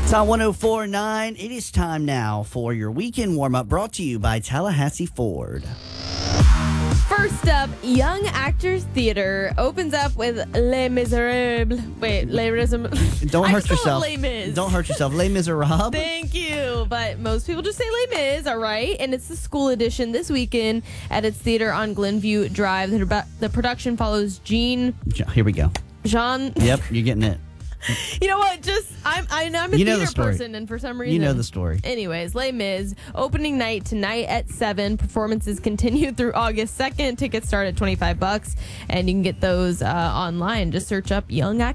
It's on 104.9. It is time now for your weekend warm-up brought to you by Tallahassee Ford. First up, Young Actors Theater opens up with Les Miserables. Wait, Les Miserables. Don't hurt yourself. Les Mis. Don't hurt yourself. Les Miserables. Thank you. But most people just say Les Mis, all right? And it's the school edition this weekend at its theater on Glenview Drive. The production follows Jean. Here we go. Jean. Yep, you're getting it. You know what? I'm a You know the theater story. person, and for some reason, You know the story. Anyways, Les Mis opening night tonight at 7. Performances continue through August 2nd. Tickets start at $25, and you can get those online. Just search up Young Actors.